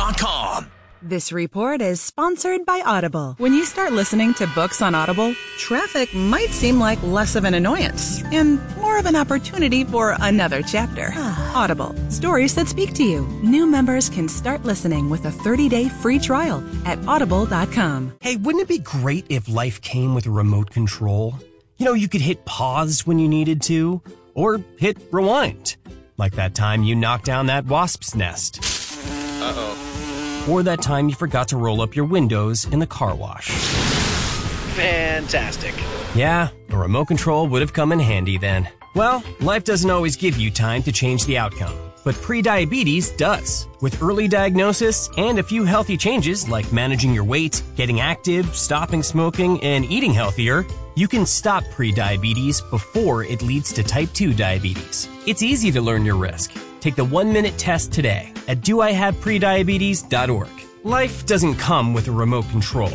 ChumbaCasino.com. This report is sponsored by Audible. When you start listening to books on Audible, traffic might seem like less of an annoyance and more of an opportunity for another chapter. Audible, stories that speak to you. New members can start listening with a 30-day free trial at audible.com. Hey, wouldn't it be great if life came with a remote control? You know, you could hit pause when you needed to, or hit rewind. Like that time you knocked down that wasp's nest. Uh-oh. Or that time you forgot to roll up your windows in the car wash. Fantastic. Yeah, a remote control would have come in handy then. Well, life doesn't always give you time to change the outcome, but prediabetes does. With early diagnosis and a few healthy changes like managing your weight, getting active, stopping smoking, and eating healthier, you can stop prediabetes before it leads to type 2 diabetes. It's easy to learn your risk. Take the 1-minute test today at doihaveprediabetes.org. Life doesn't come with a remote control.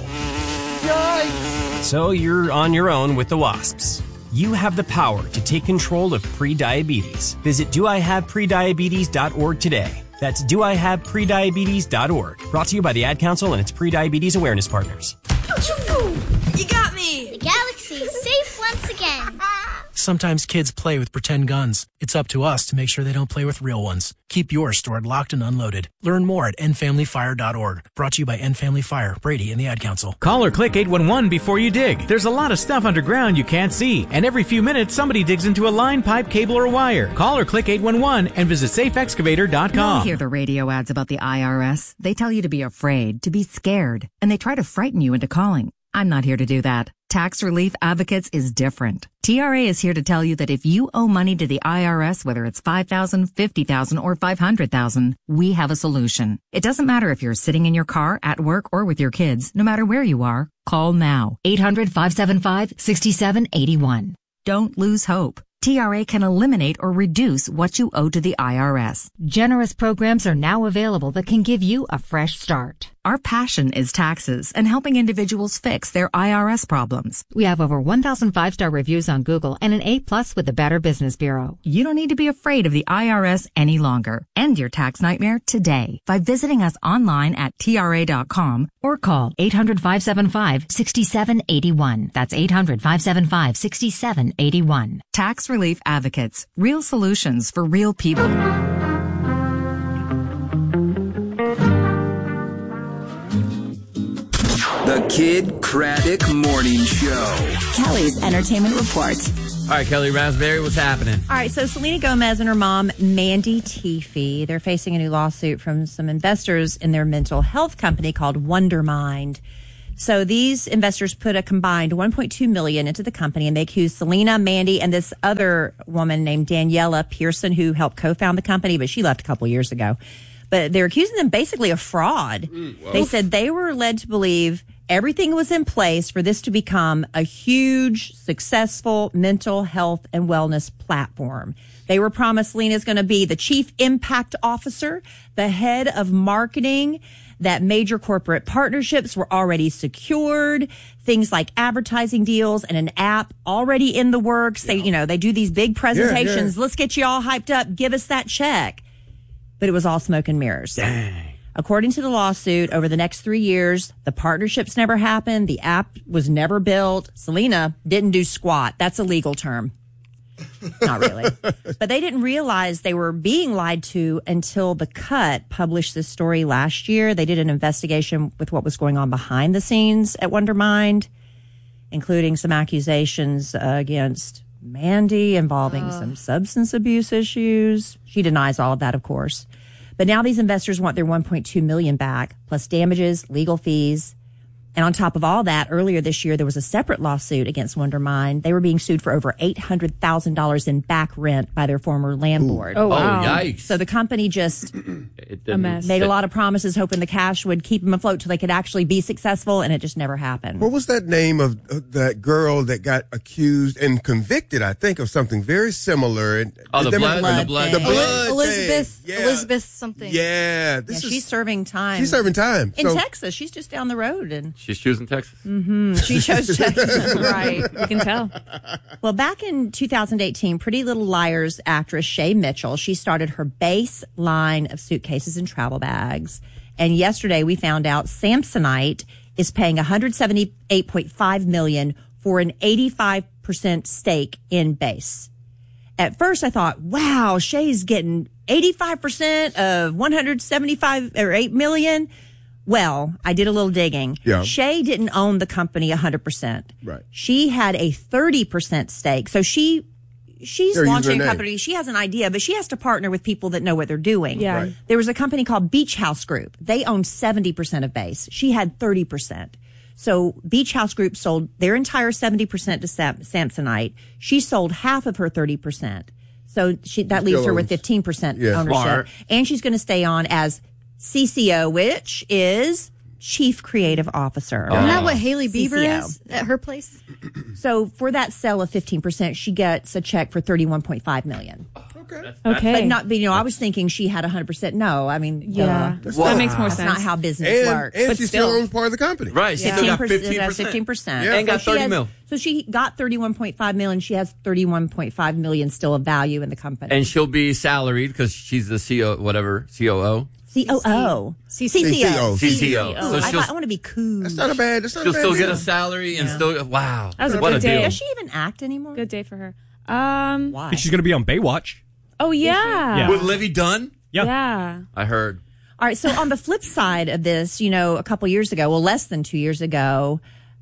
Yikes! So you're on your own with the wasps. You have the power to take control of prediabetes. Visit doihaveprediabetes.org today. That's doihaveprediabetes.org. Brought to you by the Ad Council and its Prediabetes Awareness Partners. You got me! The galaxy is safe once again. Sometimes kids play with pretend guns. It's up to us to make sure they don't play with real ones. Keep yours stored locked and unloaded. Learn more at endfamilyfire.org. Brought to you by End Family Fire, Brady, and the Ad Council. Call or click 811 before you dig. There's a lot of stuff underground you can't see, and every few minutes somebody digs into a line, pipe, cable, or wire. Call or click 811 and visit safeexcavator.com. You hear the radio ads about the IRS. They tell you to be afraid, to be scared, and they try to frighten you into calling. I'm not here to do that. Tax Relief Advocates is different. TRA is here to tell you that if you owe money to the IRS, whether it's $5,000, $50,000, or $500,000, we have a solution. It doesn't matter if you're sitting in your car, at work, or with your kids. No matter where you are, call now. 800-575-6781. Don't lose hope. TRA can eliminate or reduce what you owe to the IRS. Generous programs are now available that can give you a fresh start. Our passion is taxes and helping individuals fix their IRS problems. We have over 1,000 5-star reviews on Google and an A+ with the Better Business Bureau. You don't need to be afraid of the IRS any longer. End your tax nightmare today by visiting us online at TRA.com or call 800-575-6781. That's 800-575-6781. Tax Relief Advocates. Real solutions for real people. The Kid Craddock Morning Show. Kelly's Entertainment Report. All right, Kelly Raspberry, what's happening? All right, so Selena Gomez and her mom, Mandy Teefey, they're facing a new lawsuit from some investors in their mental health company called Wondermind. So these investors put a combined $1.2 million into the company, and they accused Selena, Mandy, and this other woman named Daniela Pearson, who helped co-found the company, but she left a couple years ago. But they're accusing them basically of fraud. They said they were led to believe everything was in place for this to become a huge, successful mental health and wellness platform. They were promised Selena's going to be the chief impact officer, the head of marketing, that major corporate partnerships were already secured, things like advertising deals and an app already in the works. They, they do these big presentations. Let's get you all hyped up. Give us that check. But it was all smoke and mirrors. Dang. According to the lawsuit, over the next 3 years, the partnerships never happened. The app was never built. Selena didn't do squat. That's a legal term. Not really. But they didn't realize they were being lied to until The Cut published this story last year. They did an investigation with what was going on behind the scenes at Wondermind, including some accusations against Mandy involving some substance abuse issues. She denies all of that, of course. But now these investors want their $1.2 million back, plus damages, legal fees. And on top of all that, earlier this year, there was a separate lawsuit against Wondermind. They were being sued for over $800,000 in back rent by their former landlord. Oh, wow. Oh, yikes. So the company just made a lot of promises, hoping the cash would keep them afloat till they could actually be successful, and it just never happened. What was that name of that girl that got accused and convicted, I think, of something very similar? Oh, the blood Elizabeth, thing. Elizabeth something. Yeah. She's serving time. She's serving time. In Texas. She's just down the road. And She's choosing Texas. Mm-hmm. She chose Texas. Right. You can tell. Well, back in 2018, Pretty Little Liars actress Shay Mitchell, she started her Base line of suitcases and travel bags. And yesterday we found out Samsonite is paying $178.5 million for an 85% stake in Base. At first I thought, wow, Shay's getting 85% of 175 or 8 million. Well, I did a little digging. Yeah. Shay didn't own the company 100%. Right. She had a 30% stake. So she's They're launching using a her company. She has an idea, but she has to partner with people that know what they're doing. Yeah. Right. There was a company called Beach House Group. They owned 70% of Base. She had 30%. So Beach House Group sold their entire 70% to Samsonite. She sold half of her 30%. So that leaves her with 15% ownership. Smart. And she's going to stay on as CCO, which is Chief Creative Officer. Isn't that what Hailey Bieber CCO. is at her place? So for that sale of 15%, she gets a check for $31.5 million. Okay. Okay. But not, I was thinking she had 100%. No, I mean, Yeah. That makes more that's sense. not how business works. And But she still owns part of the company. Right. She still got 15%. 15%. Yeah. And got So she 30 has- mil. So she got $31.5 million. She has $31.5 million still of value in the company. And she'll be salaried because she's the COO. COO. CCO. CCO. So I want to be cool. That's not a bad. That's not she'll a bad still get deal. a salary and still. Wow. That was a what good a day. deal. Does she even act anymore? Good day for her. Why? She's going to be on Baywatch. Oh, yeah. Yeah. With Livy Dunn? Yeah. Yeah. I heard. All right. So on the flip side of this, a couple years ago, well, less than 2 years ago,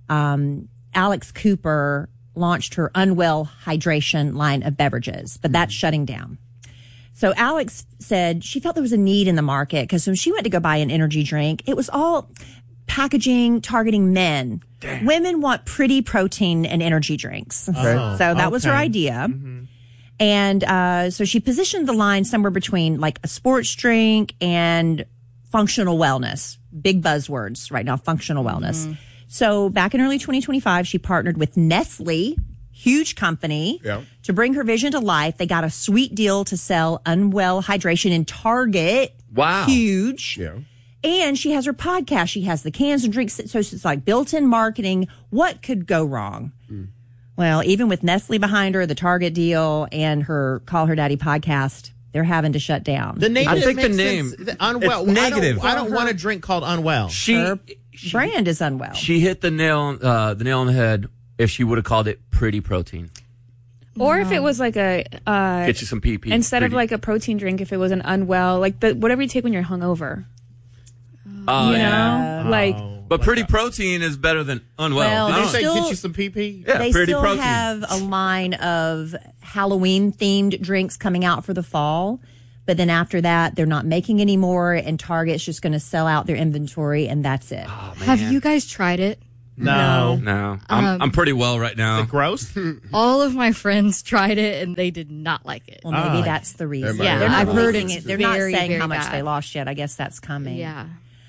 Alex Cooper launched her Unwell Hydration line of beverages, but that's shutting down. So Alex said she felt there was a need in the market because when she went to go buy an energy drink, it was all packaging targeting men. Damn. Women want pretty protein and energy drinks. Oh, so that was her idea. Mm-hmm. And so she positioned the line somewhere between like a sports drink and functional wellness. Big buzzwords right now, functional wellness. Mm-hmm. So back in early 2025, she partnered with Nestle, huge company, to bring her vision to life. They got a sweet deal to sell Unwell Hydration in Target. Wow. Huge. Yeah. And she has her podcast. She has the cans and drinks. So it's like built-in marketing. What could go wrong? Well, even with Nestle behind her, the Target deal, and her Call Her Daddy podcast, they're having to shut down. The name. I think the makes name. sense. Unwell. It's negative. I don't want a drink called Unwell. Her brand is Unwell. She hit the nail on the head if she would have called it Pretty Protein. Or if it was like a Get you some PP. instead of Pretty. like a protein drink, if it was an Unwell, like whatever you take when you're hungover. Oh, You yeah. know, like But Pretty Protein is better than Unwell. Well, I they don't Say, still- get you some PP. Yeah, They Pretty still Protein. have a line of Halloween-themed drinks coming out for the fall. But then after that, they're not making any more, and Target's just going to sell out their inventory, and that's it. Have you guys tried it? No. I'm pretty well right now. Gross. All of my friends tried it and they did not like it. Well, maybe that's the reason. Yeah, they're not I've heard releasing it's it. They're not very, saying very how much bad. they lost yet. I guess that's coming. Yeah.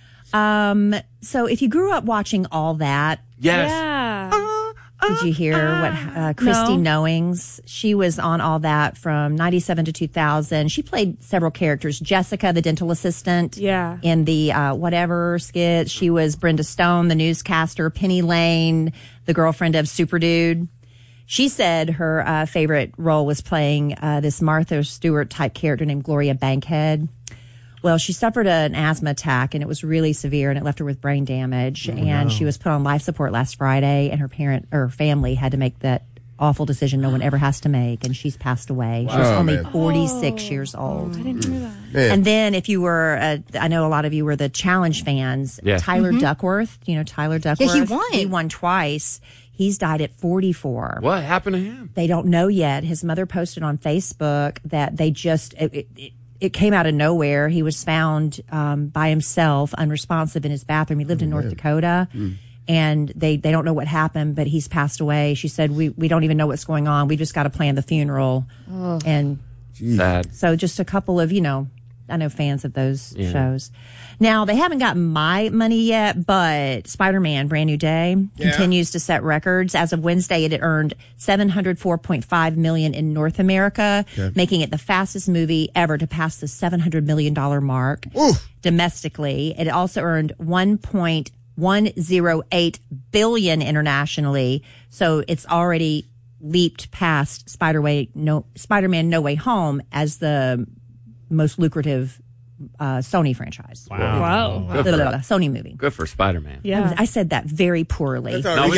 So if you grew up watching all that, Yes. yeah. did you hear what Christy Knowings? She was on all that from 97 to 2000. She played several characters. Jessica, the dental assistant. Yeah. In the whatever skit. She was Brenda Stone, the newscaster. Penny Lane, the girlfriend of Super Dude. She said her favorite role was playing this Martha Stewart type character named Gloria Bankhead. Well, she suffered an asthma attack, and it was really severe, and it left her with brain damage. She was put on life support last Friday, and her family had to make that awful decision no one ever has to make, and she's passed away. She was only 46 years old. I didn't hear that. Man. And then if you were, I know a lot of you were the Challenge fans, Yeah. Tyler Duckworth, Tyler Duckworth. Yeah, he won. He won twice. He's died at 44. What happened to him? They don't know yet. His mother posted on Facebook that they just, it came out of nowhere. He was found by himself, unresponsive in his bathroom. He lived in North Dakota. And they don't know what happened, but he's passed away. She said, we don't even know what's going on. We just got to plan the funeral. And Sad. so just a couple of, I know fans of those shows. Now, they haven't gotten my money yet, but Spider-Man Brand New Day continues to set records. As of Wednesday, it had earned $704.5 million in North America, making it the fastest movie ever to pass the $700 million mark domestically. It also earned $108 billion internationally. So it's already leaped past Spider-Man No Way Home as the most lucrative Sony franchise. Wow. Sony movie. Good for Spider-Man. Yeah. I said that very poorly.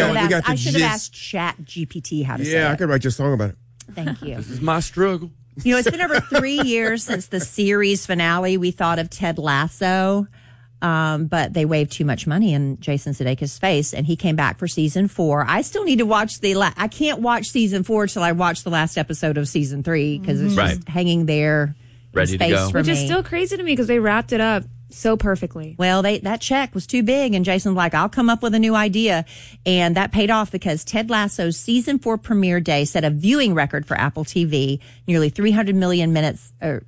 I should have asked Chat GPT how to say it. Yeah, I could write you a song about it. Thank you. This is my struggle. You know, it's been over 3 years since the series finale. We thought of Ted Lasso, but they waved too much money in Jason Sudeikis' face, and he came back for season 4. I still need to watch I can't watch season 4 till I watch the last episode of season 3 because it's just hanging there, ready in to space go. for Which me. is still crazy to me because they wrapped it up so perfectly. Well, that check was too big, and Jason's like, I'll come up with a new idea. And that paid off because Ted Lasso's season 4 premiere day set a viewing record for Apple TV, nearly 300 million minutes of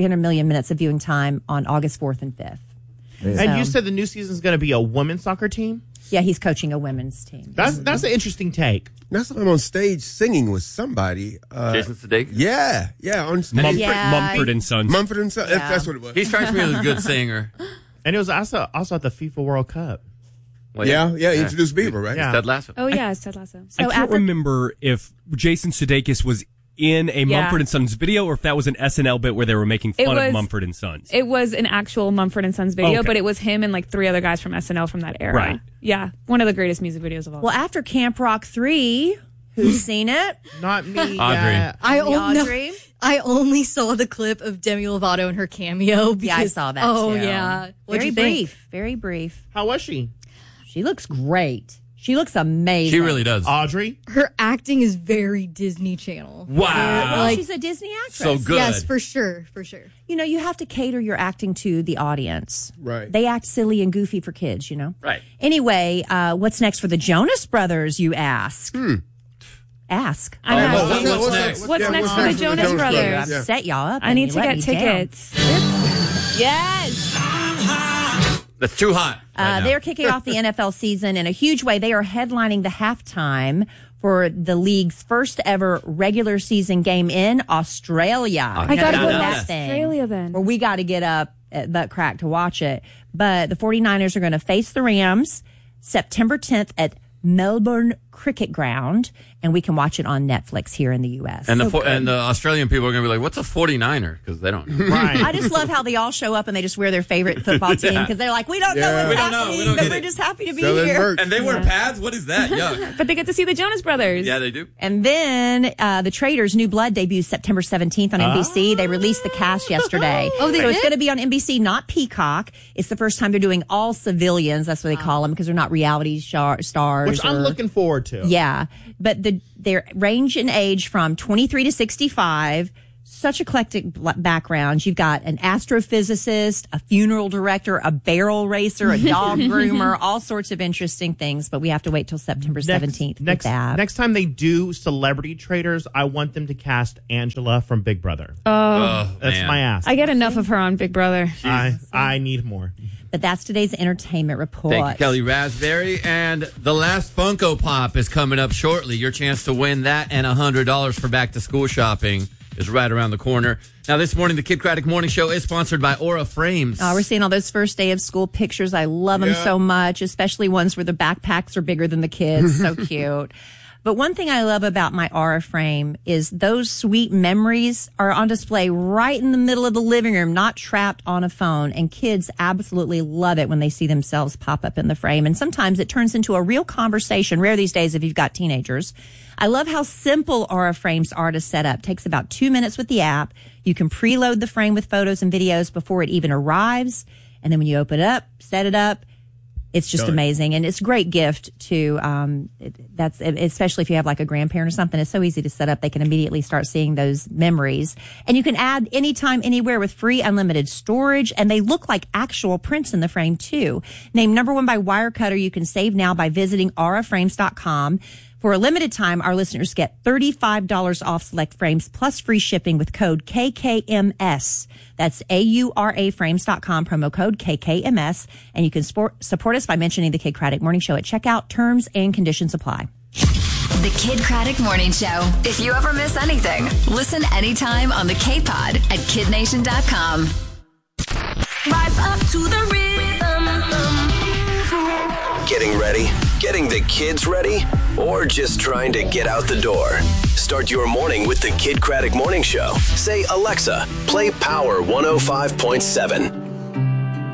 viewing time on August 4th and 5th. And you said the new season is going to be a women's soccer team? Yeah, he's coaching a women's team. That's an interesting take. That's why I'm on stage singing with somebody. Jason Sudeikis? Yeah, on stage. Mumford & Sons. Mumford & Sons. Yeah. That's what it was. He strikes me as a good singer. And it was also at the FIFA World Cup. Well, yeah, introduced Bieber, right? Yeah. Ted Lasso. Oh, yeah, it's Ted Lasso. I can't remember if Jason Sudeikis was in a Mumford & Sons video or if that was an SNL bit where they were making fun of Mumford & Sons. It was an actual Mumford & Sons video, Okay. but it was him and like 3 other guys from SNL from that era. Right. Yeah, one of the greatest music videos of all. Well, after Camp Rock 3, who's seen it? Not me. Audrey. Audrey? I only saw the clip of Demi Lovato and her cameo. Because, Yeah, I saw that Oh, too. yeah. What'd Very you think? brief. Very brief. How was she? She looks great. She looks amazing. She really does. Audrey? Her acting is very Disney Channel. Wow. Well, Like- she's a Disney actress. So good. Yes, for sure. For sure. You know, you have to cater your acting to the audience. Right. They act silly and goofy for kids, you know? Right. Anyway, what's next for the Jonas Brothers, you ask? Ask. I'm asking. what's next? What's next for the Jonas Brothers? I've set y'all up. I and need you to let get me down. tickets. Yes. That's too hot. They're kicking off the NFL season in a huge way. They are headlining the halftime for the league's first ever regular season game in Australia. I got to go to that thing. Australia then. Where we got to get up at butt crack to watch it. But the 49ers are going to face the Rams September 10th at Melbourne Cricket Ground, and we can watch it on Netflix here in the U.S. And the Australian people are going to be like, what's a 49er? Because they don't know. Right. I just love how they all show up and they just wear their favorite football team because they're like, we don't know what's We don't know. happening, We don't but get we're it. just happy to be Selling here. merch. And they wear pads? What is that? Yuck. But they get to see the Jonas Brothers. Yeah, they do. And then the Traitors' New Blood debuts September 17th on NBC. They released the cast yesterday. Oh, they so it's did? going to be on NBC, not Peacock. It's the first time they're doing all civilians. That's what they call them because they're not reality stars. Which I'm looking forward to. Yeah. But their range in age from 23 to 65, such eclectic backgrounds. You've got an astrophysicist, a funeral director, a barrel racer, a dog groomer, all sorts of interesting things. But we have to wait till September 17th for that. Next time they do Celebrity Traders, I want them to cast Angela from Big Brother. Oh, That's man. my ask. I get enough of her on Big Brother. I need more. But that's today's entertainment report. Thank you, Kelly Raspberry. And the last Funko Pop is coming up shortly. Your chance to win that and $100 for back to school shopping is right around the corner. Now, this morning, the Kid Craddock Morning Show is sponsored by Aura Frames. Oh, we're seeing all those first day of school pictures. I love them so much, especially ones where the backpacks are bigger than the kids. So cute. But one thing I love about my Aura frame is those sweet memories are on display right in the middle of the living room, not trapped on a phone. And kids absolutely love it when they see themselves pop up in the frame. And sometimes it turns into a real conversation. Rare these days if you've got teenagers. I love how simple Aura frames are to set up. Takes about 2 minutes with the app. You can preload the frame with photos and videos before it even arrives. And then when you open it up, set it up, it's just amazing. And it's a great gift to, that's especially if you have like a grandparent or something. It's so easy to set up. They can immediately start seeing those memories. And you can add anytime, anywhere with free unlimited storage. And they look like actual prints in the frame too. Named #1 by Wirecutter, you can save now by visiting auraframes.com. For a limited time, our listeners get $35 off select frames plus free shipping with code KKMS. That's AURAFrames.com, promo code KKMS. And you can support us by mentioning the Kid Craddock Morning Show at checkout. Terms and conditions apply. The Kid Craddock Morning Show. If you ever miss anything, listen anytime on the K-Pod at KidNation.com. Rise up to the rhythm. ready? Getting the kids ready? Or just trying to get out the door? Start your morning with the Kid Craddock Morning Show. Say, Alexa, play Power 105.7.